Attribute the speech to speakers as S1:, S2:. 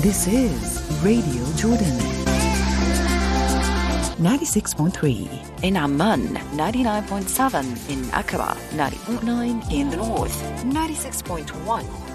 S1: This is Radio Jordan. 96.3 in Amman, 99.7 in Aqaba, 90.9 in the north, 96.1